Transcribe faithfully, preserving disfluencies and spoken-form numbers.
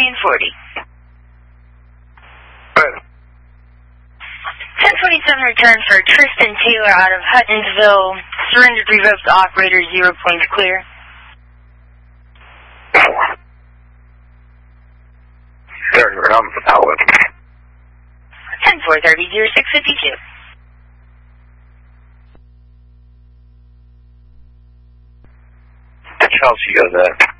ten forty. Right. ten forty-seven return for Tristan Taylor out of Huttonsville. Surrendered, revoked, operator, zero points clear. There, I'm out. ten four thirty, zero six fifty-two. Chelsea goes at.